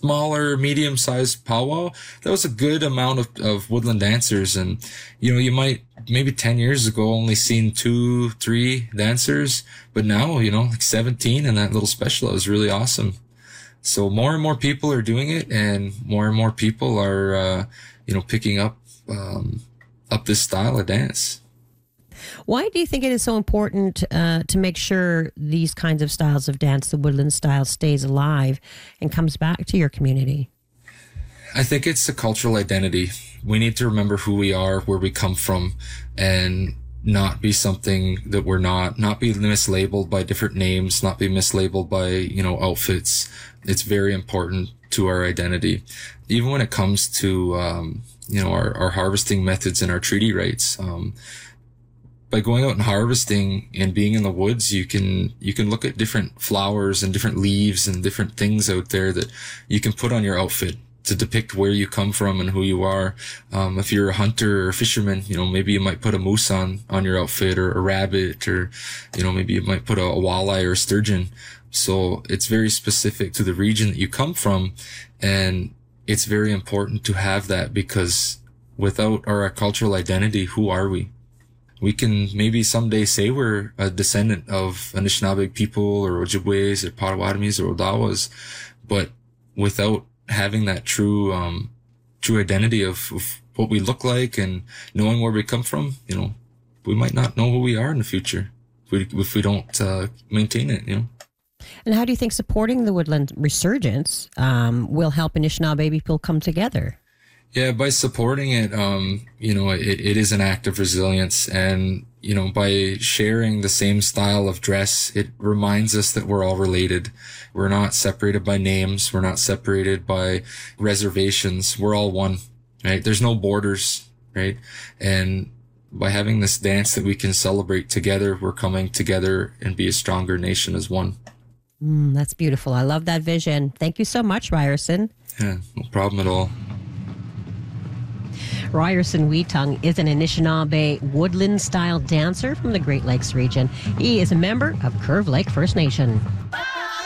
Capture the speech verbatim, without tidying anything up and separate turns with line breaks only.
smaller, medium-sized powwow, that was a good amount of, of woodland dancers. And, you know, you might, maybe ten years ago, only seen two, three dancers, but now, you know, like seventeen in that little special. It was really awesome. So more and more people are doing it, and more and more people are, uh, you know, picking up, um, up this style of dance.
Why do you think it is so important uh, to make sure these kinds of styles of dance, the woodland style, stays alive and comes back to your community?
I think it's a cultural identity. We need to remember who we are, where we come from, and not be something that we're not, not be mislabeled by different names, not be mislabeled by, you know, outfits. It's very important to our identity. Even when it comes to, um, you know, our, our harvesting methods and our treaty rights. Um, by going out and harvesting and being in the woods, you can, you can look at different flowers and different leaves and different things out there that you can put on your outfit to depict where you come from and who you are. Um, if you're a hunter or a fisherman, you know, maybe you might put a moose on, on your outfit, or a rabbit, or, you know, maybe you might put a, a walleye or a sturgeon. So it's very specific to the region that you come from. And it's very important to have that, because without our cultural identity, who are we? We can maybe someday say we're a descendant of Anishinaabe people, or Ojibways, or Potawatomis, or Odawas, but without having that true, um, true identity of, of what we look like and knowing where we come from, you know, we might not know who we are in the future if we, if we don't, uh, maintain it, you know.
And how do you think supporting the woodland resurgence, um, will help Anishinaabe people come together?
Yeah, by supporting it, um, you know, it, it is an act of resilience. And, you know, by sharing the same style of dress, it reminds us that we're all related. We're not separated by names. We're not separated by reservations. We're all one, right? There's no borders, right? And by having this dance that we can celebrate together, we're coming together and be a stronger nation as one.
Mm, that's beautiful. I love that vision. Thank you so much, Ryerson.
Yeah, no problem at all.
Ryerson Weetung is an Anishinaabe woodland-style dancer from the Great Lakes region. He is a member of Curve Lake First Nation.